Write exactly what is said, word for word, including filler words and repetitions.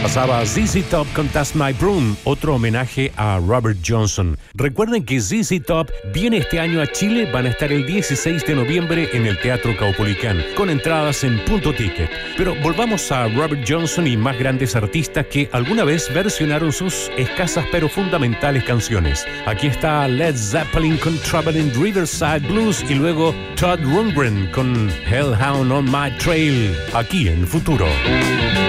Pasaba Z Z Top con That's My Broom, otro homenaje a Robert Johnson. Recuerden que Z Z Top viene este año a Chile, van a estar el dieciséis de noviembre en el Teatro Caupolicán, con entradas en Punto Ticket. Pero volvamos a Robert Johnson y más grandes artistas que alguna vez versionaron sus escasas pero fundamentales canciones. Aquí está Led Zeppelin con Trouble in Riverside Blues y luego Todd Rundgren con Hellhound on My Trail, aquí en Futuro.